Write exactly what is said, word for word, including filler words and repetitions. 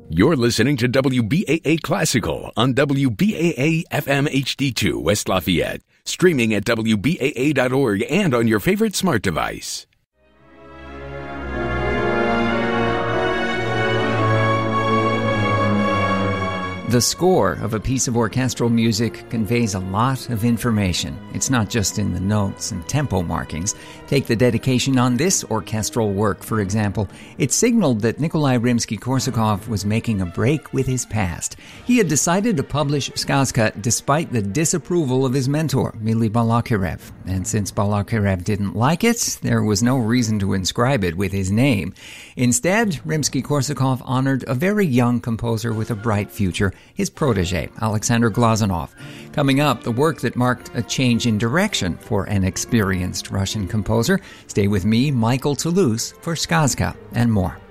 You're listening to W B A A Classical on W B A A F M H D two West Lafayette, streaming at W B A A dot org and on your favorite smart device. The score of a piece of orchestral music conveys a lot of information. It's not just in the notes and tempo markings. Take the dedication on this orchestral work, for example. It signaled that Nikolai Rimsky-Korsakov was making a break with his past. He had decided to publish Skazka despite the disapproval of his mentor, Mily Balakirev. And since Balakirev didn't like it, there was no reason to inscribe it with his name. Instead, Rimsky-Korsakov honored a very young composer with a bright future, his protege, Alexander Glazunov. Coming up, the work that marked a change in direction for an experienced Russian composer. Stay with me, Michael Toulouse, for Skazka and more.